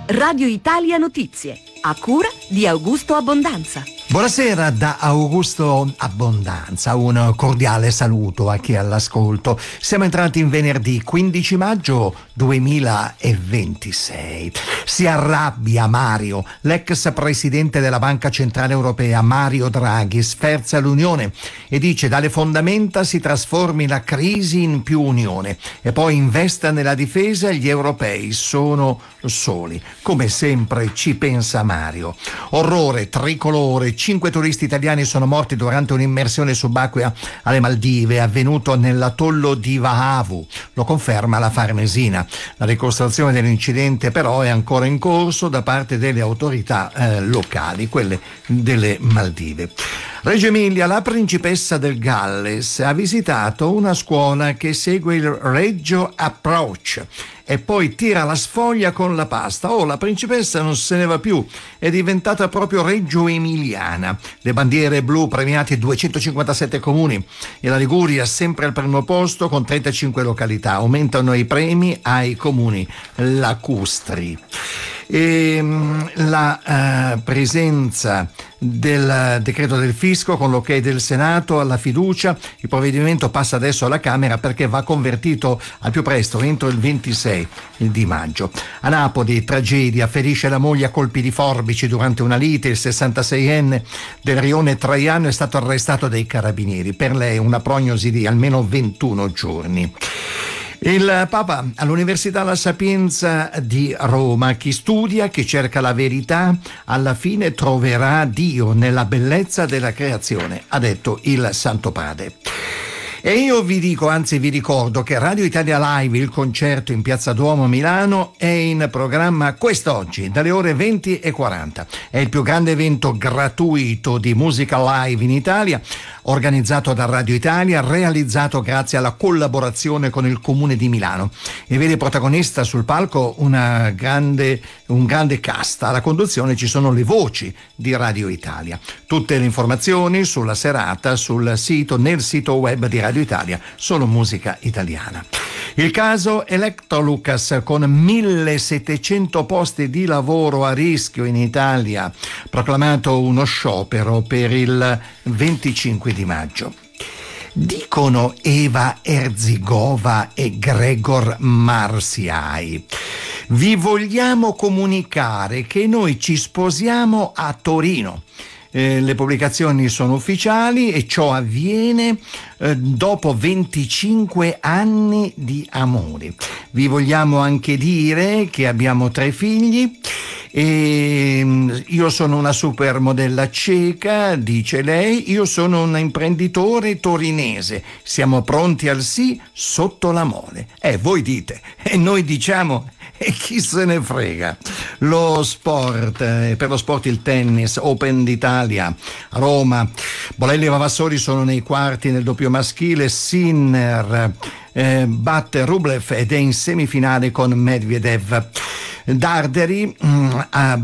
Radio Italia Notizie, a cura di Augusto Abbondanza. Buonasera da Augusto Abbondanza, un cordiale saluto a chi è all'ascolto. Siamo entrati in venerdì 15 maggio 2026. Si arrabbia Mario, l'ex presidente della Banca Centrale Europea Mario Draghi, sferza l'Unione e dice: dalle fondamenta si trasformi la crisi in più unione e poi investa nella difesa, gli europei sono soli. Come sempre ci pensa Mario. Orrore, tricolore, 5 turisti italiani sono morti durante un'immersione subacquea alle Maldive, avvenuto nell'atollo di Vahavu. Lo conferma la Farnesina. La ricostruzione dell'incidente però è ancora in corso da parte delle autorità locali, quelle delle Maldive. Reggio Emilia, la principessa del Galles ha visitato una scuola che segue il Reggio Approach e poi tira la sfoglia con la pasta. La principessa non se ne va più, è diventata proprio Reggio Emiliana. Le bandiere blu premiate 257 comuni e la Liguria sempre al primo posto con 35 località. Aumentano i premi ai comuni lacustri. E la presenza del decreto del fisco con l'ok del Senato alla fiducia. Il provvedimento passa adesso alla Camera perché va convertito al più presto, entro il 26 di maggio. A Napoli, tragedia, ferisce la moglie a colpi di forbici durante una lite. Il 66enne del rione Traiano è stato arrestato dai carabinieri. Per lei una prognosi di almeno 21 giorni. Il Papa all'Università La Sapienza di Roma: chi studia, chi cerca la verità, alla fine troverà Dio nella bellezza della creazione, ha detto il Santo Padre. E io vi dico, anzi vi ricordo, che Radio Italia Live, il concerto in Piazza Duomo a Milano, è in programma quest'oggi dalle ore 20:40. È il più grande evento gratuito di musica live in Italia, organizzato da Radio Italia, realizzato grazie alla collaborazione con il Comune di Milano e vede protagonista sul palco un grande cast. Alla conduzione ci sono le voci di Radio Italia. Tutte le informazioni sulla serata nel sito web di Radio Italia, solo musica italiana. Il caso Electrolux, con 1700 posti di lavoro a rischio in Italia, proclamato uno sciopero per il 25 di maggio. Dicono Eva Erzigova e Gregor Marsiai: vi vogliamo comunicare che noi ci sposiamo a Torino. Le pubblicazioni sono ufficiali e ciò avviene dopo 25 anni di amore. Vi vogliamo anche dire che abbiamo 3 figli e io sono una supermodella ceca, dice lei, io sono un imprenditore torinese, siamo pronti al sì sotto la mole. Voi dite e noi diciamo: e chi se ne frega. Lo sport, per lo sport il tennis, Open d'Italia a Roma. Bolelli e Vavassori sono nei quarti nel doppio maschile. Sinner batte Rublev ed è in semifinale con Medvedev. Darderi ha